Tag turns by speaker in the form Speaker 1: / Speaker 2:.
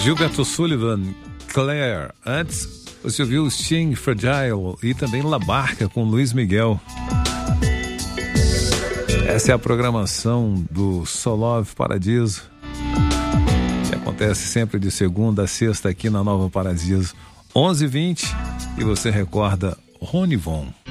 Speaker 1: Gilberto Sullivan, Claire. Antes você ouviu Sting, Fragile e também La Barca com Luiz Miguel. Essa é a programação do Solove Paradiso, que acontece sempre de segunda a sexta aqui na Nova Paradiso, 11h20, e você recorda Rony Von.